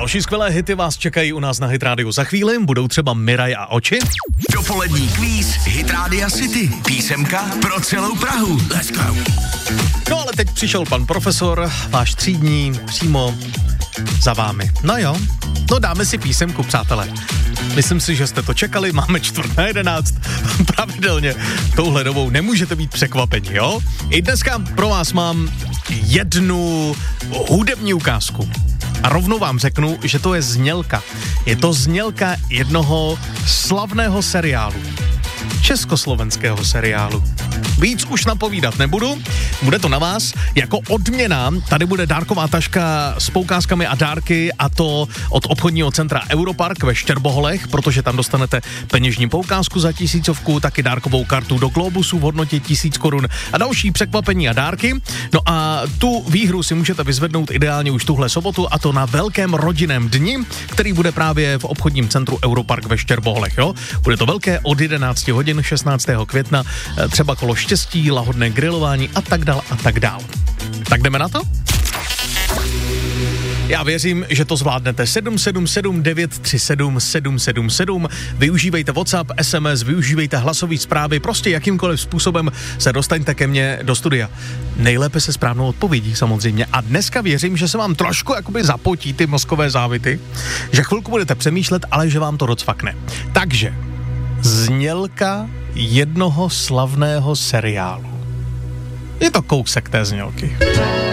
Další skvělé hity vás čekají u nás na Hit Radio za chvíli, budou třeba Miraj a oči. Dopolední kvíz Hit Radio City. Písemka pro celou Prahu. Let's go. No ale teď přišel pan profesor, váš třídní, přímo za vámi. No jo, no dáme si písemku, přátelé. Myslím si, že jste to čekali, máme 10:45. Pravidelně touhle dobou nemůžete být překvapeni, jo? I dneska pro vás mám jednu hudební ukázku. A rovnou vám řeknu, že to je znělka. Je to znělka jednoho slavného seriálu. Československého seriálu. Víc už napovídat nebudu, bude to na vás. Jako odměna tady bude dárková taška s poukázkami a dárky, a to od obchodního centra Europark ve Štěrboholech, protože tam dostanete peněžní poukázku za 1000, taky dárkovou kartu do Globusu v hodnotě 1000 korun a další překvapení a dárky. No a tu výhru si můžete vyzvednout ideálně už tuhle sobotu, a to na velkém rodinném dni, který bude právě v obchodním centru Europark ve Štěrboholech, jo? Bude to velké od 11 hodin 16. května, třeba kolo štěstí, lahodné grilování a tak dál a tak dál. Tak jdeme na to? Já věřím, že to zvládnete. 777 937 777. Využívejte WhatsApp, SMS, využívejte hlasové zprávy, prostě jakýmkoliv způsobem se dostaňte ke mně do studia. Nejlépe se správnou odpovědí samozřejmě. A dneska věřím, že se vám trošku jakoby zapotí ty mozkové závity, že chvilku budete přemýšlet, ale že vám to docvakne. Takže znělka jednoho slavného seriálu. Je to kousek té znělky.